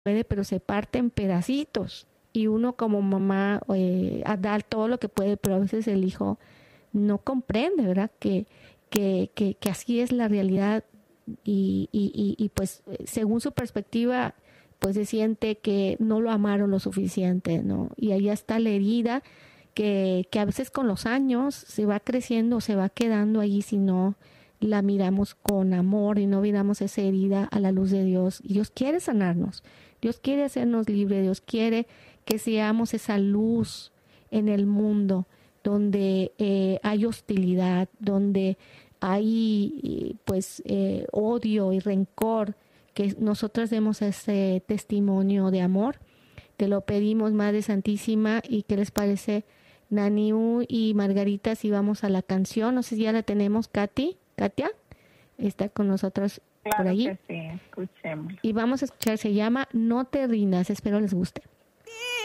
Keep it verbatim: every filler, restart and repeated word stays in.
puede, pero se parte en pedacitos. Y uno como mamá eh, a dar todo lo que puede, pero a veces el hijo no comprende, ¿verdad? Que, que, que, que así es la realidad y, y, y, y pues según su perspectiva, pues se siente que no lo amaron lo suficiente, ¿no? Y ahí está la herida que, que a veces con los años se va creciendo, se va quedando ahí si no la miramos con amor y no miramos esa herida a la luz de Dios. Y Dios quiere sanarnos, Dios quiere hacernos libres, Dios quiere que seamos esa luz en el mundo donde eh, hay hostilidad, donde hay pues eh, odio y rencor, que nosotros demos ese testimonio de amor. Te lo pedimos, Madre Santísima. ¿Y qué les parece, Naniu y Margarita, si vamos a la canción? No sé si ya la tenemos, Katy. Katia está con nosotros por Claro allí. que sí, escuchemos. Y vamos a escuchar, se llama No te rindas, espero les guste.